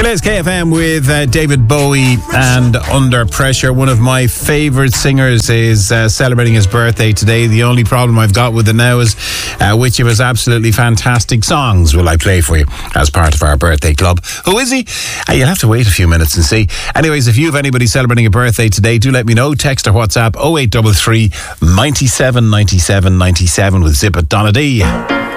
It's KFM with David Bowie and Under Pressure. One of my favourite singers is celebrating his birthday today. The only problem I've got with it now is which of his absolutely fantastic songs will I play for you as part of our birthday club. Who is he? You'll have to wait a few minutes and see. Anyways, if you have anybody celebrating a birthday today, do let me know. Text or WhatsApp 0833 97 97 97 with Zip at Donna D.